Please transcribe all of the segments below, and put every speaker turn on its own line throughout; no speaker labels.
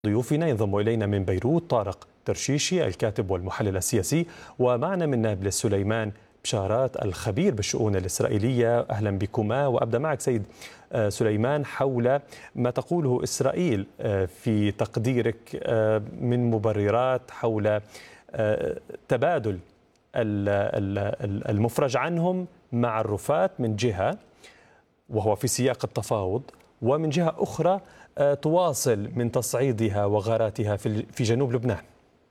ضيوفنا ينضم إلينا من بيروت طارق ترشيشي الكاتب والمحلل السياسي، ومعنا من نابلس سليمان بشارات الخبير بالشؤون الإسرائيلية. أهلا بكما. وأبدأ معك سيد سليمان حول ما تقوله إسرائيل في تقديرك من مبررات حول تبادل المفرج عنهم مع الرفات من جهة، وهو في سياق التفاوض، ومن جهة أخرى تواصل من تصعيدها وغاراتها في جنوب لبنان.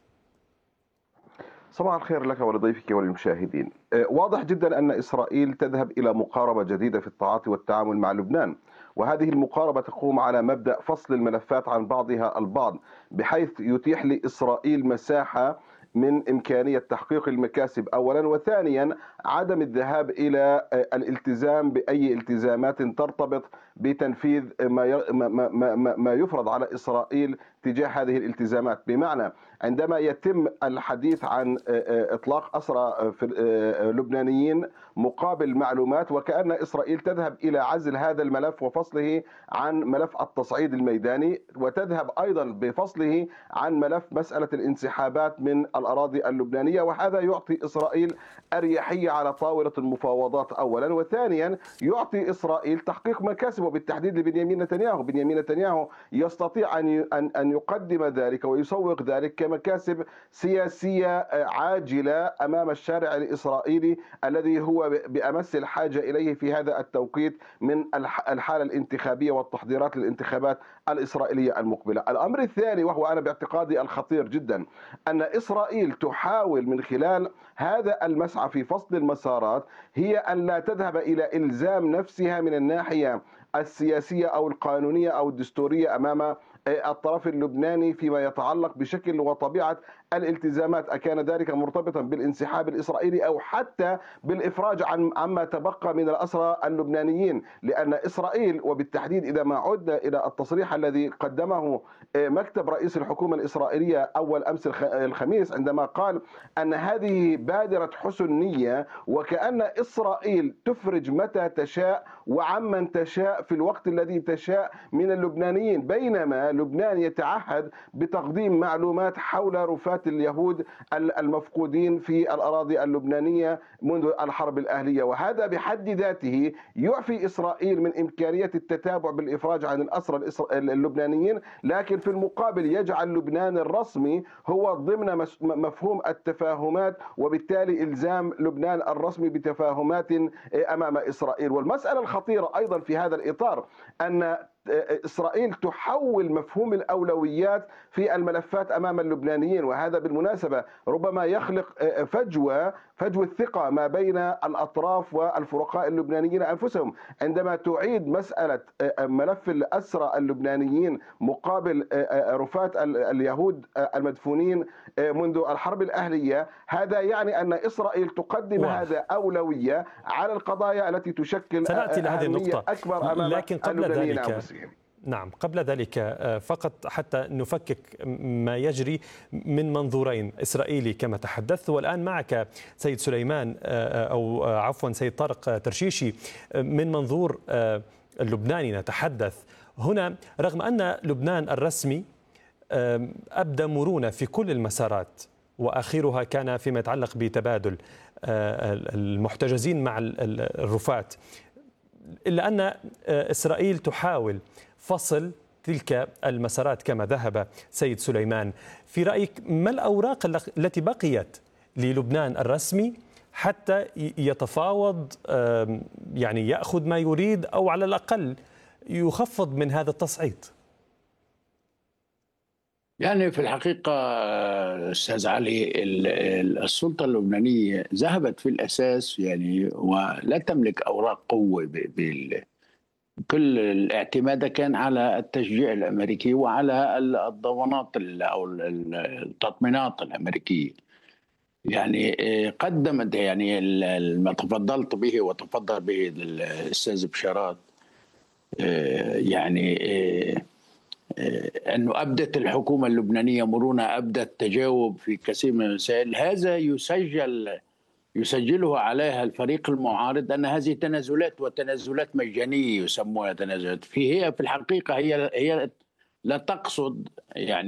صباح الخير لك ولضيفك وللمشاهدين. واضح جدا أن إسرائيل تذهب إلى مقاربة جديدة في التعاطي والتعامل مع لبنان، وهذه المقاربة تقوم على مبدأ فصل الملفات عن بعضها البعض، بحيث يتيح لإسرائيل مساحة من إمكانية تحقيق المكاسب أولا، وثانيا عدم الذهاب إلى الالتزام بأي التزامات ترتبط بتنفيذ ما يفرض على إسرائيل تجاه هذه الالتزامات. بمعنى عندما يتم الحديث عن إطلاق أسرى في لبنانيين مقابل معلومات، وكأن إسرائيل تذهب إلى عزل هذا الملف وفصله عن ملف التصعيد الميداني، وتذهب أيضا بفصله عن ملف مسألة الانسحابات من الأراضي اللبنانية، وهذا يعطي إسرائيل أريحية على طاولة المفاوضات أولا، وثانيا يعطي إسرائيل تحقيق مكاسبه بالتحديد لبنيامين نتنياهو. بنيامين نتنياهو يستطيع أن يقدم ذلك ويسوق ذلك كمكاسب سياسية عاجلة أمام الشارع الإسرائيلي الذي هو بأمس الحاجة إليه في هذا التوقيت من الحالة الانتخابية والتحضيرات للانتخابات الإسرائيلية المقبلة. الأمر الثاني، وهو أنا باعتقادي الخطير جدا، أن إسرائيل تحاول من خلال هذا المسعى في فصل المسارات هي أن لا تذهب إلى إلزام نفسها من الناحية السياسية أو القانونية أو الدستورية أمام الطرف اللبناني فيما يتعلق بشكل وطبيعة الالتزامات، أكان ذلك مرتبطا بالانسحاب الإسرائيلي أو حتى بالإفراج عما تبقى من الأسرى اللبنانيين. لأن إسرائيل، وبالتحديد إذا ما عدنا إلى التصريح الذي قدمه مكتب رئيس الحكومة الإسرائيلية أول أمس الخميس، عندما قال أن هذه بادرة حسن نية، وكأن إسرائيل تفرج متى تشاء وعمن تشاء في الوقت الذي تشاء من اللبنانيين، بينما لبنان يتعهد بتقديم معلومات حول رفات اليهود المفقودين في الأراضي اللبنانية منذ الحرب الأهلية. وهذا بحد ذاته يعفي إسرائيل من إمكانية التتابع بالإفراج عن الأسرى اللبنانيين، لكن في المقابل يجعل لبنان الرسمي هو ضمن مفهوم التفاهمات، وبالتالي إلزام لبنان الرسمي بتفاهمات أمام إسرائيل. والمسألة الخطيرة أيضا في هذا الإطار أن إسرائيل تحول مفهوم الأولويات في الملفات أمام اللبنانيين، وهذا بالمناسبة ربما يخلق فجوة الثقة ما بين الأطراف والفرقاء اللبنانيين أنفسهم. عندما تعيد مسألة ملف الأسرى اللبنانيين مقابل رفات اليهود المدفونين منذ الحرب الأهلية، هذا يعني أن إسرائيل تقدم هذا أولوية على القضايا التي تشكل أهمية أكبر أمام
لكن قبل
اللبنانيين
ذلك
أنفسهم.
نعم، قبل ذلك فقط حتى نفكك ما يجري من منظورين إسرائيلي كما تحدثت، والآن معك سيد سليمان أو عفوا سيد طارق ترشيشي من منظور اللبناني نتحدث هنا. رغم أن لبنان الرسمي أبدى مرونة في كل المسارات، وآخرها كان فيما يتعلق بتبادل المحتجزين مع الرفات، إلا أن إسرائيل تحاول فصل تلك المسارات كما ذهب سيد سليمان. في رأيك ما الأوراق التي بقيت للبنان الرسمي حتى يتفاوض، يعني يأخذ ما يريد أو على الأقل يخفض من هذا التصعيد؟
يعني في الحقيقة أستاذ علي، السلطة اللبنانية ذهبت في الأساس يعني ولا تملك أوراق قوة. كل الاعتماد كان على التشجيع الأمريكي وعلى الضمانات أو التطمينات الأمريكية. يعني قدمت يعني ما تفضلت به وتفضل به الأستاذ بشارات، يعني أنه أبدت الحكومة اللبنانية مرونة، أبدت تجاوب في كثير من المسائل. هذا يسجله عليها الفريق المعارض أن هذه تنازلات، وتنازلات مجانية يسمونها تنازلات. هي في الحقيقة هي لا تقصد يعني